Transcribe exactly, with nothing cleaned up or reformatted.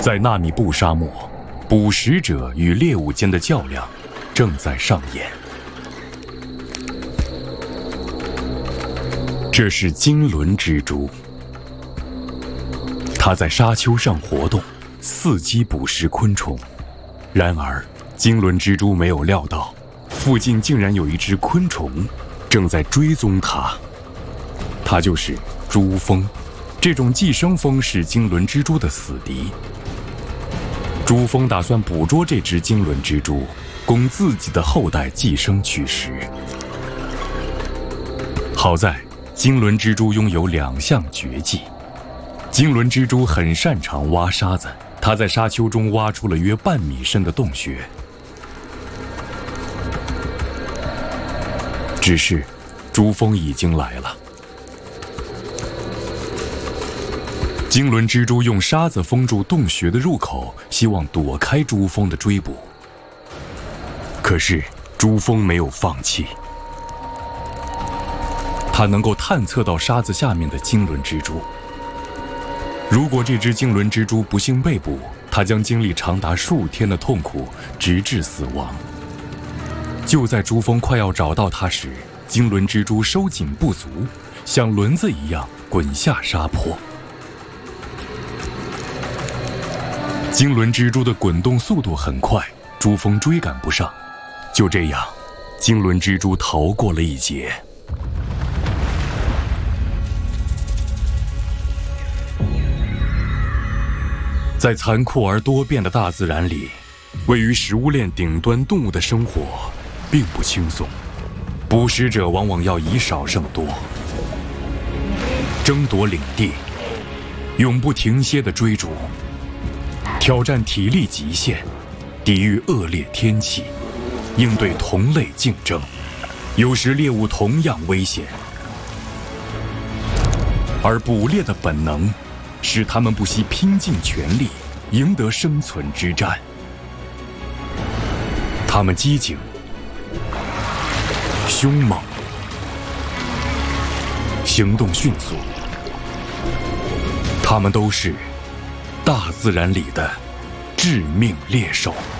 在纳米布沙漠，捕食者与猎物间的较量正在上演。这是金轮蜘蛛，它在沙丘上活动，伺机捕食昆虫。然而，金轮蜘蛛没有料到，附近竟然有一只昆虫正在追踪它。它就是蛛蜂。这种寄生蜂是金轮蜘蛛的死敌。蛛蜂打算捕捉这只金轮蜘蛛，供自己的后代寄生取食。好在金轮蜘蛛拥有两项绝技。金轮蜘蛛很擅长挖沙子，它在沙丘中挖出了约半米深的洞穴。只是，蛛蜂已经来了。金轮蜘蛛用沙子封住洞穴的入口，希望躲开蛛蜂的追捕。可是，蛛蜂没有放弃。它能够探测到沙子下面的金轮蜘蛛。如果这只金轮蜘蛛不幸被捕，它将经历长达数天的痛苦，直至死亡。就在蛛蜂快要找到它时，金轮蜘蛛收紧不足，像轮子一样滚下沙坡。金轮蜘蛛的滚动速度很快，蛛蜂追赶不上。就这样，金轮蜘蛛逃过了一劫。在残酷而多变的大自然里，位于食物链顶端动物的生活并不轻松。捕食者往往要以少胜多，争夺领地，永不停歇的追逐，挑战体力极限，抵御恶劣天气，应对同类竞争，有时猎物同样危险。而捕猎的本能使他们不惜拼尽全力赢得生存之战。他们机警、凶猛，行动迅速。他们都是大自然里的致命猎手。